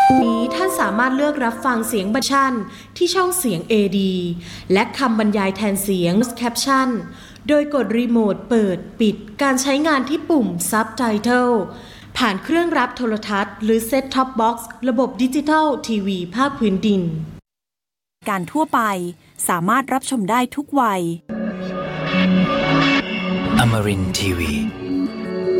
นี้ท่านสามารถเลือกรับฟังเสียงบัญชันที่ช่องเสียง AD และคำบรรยายแทนเสียง Caption โดยกดรีโมทเปิดปิดการใช้งานที่ปุ่ม Subtitle ผ่านเครื่องรับโทรทัศน์หรือ Set Top Box ระบบดิจิทัลทีวีภาคพื้นดินการทั่วไปสามารถรับชมได้ทุกวัยอมรินทร์ทีวี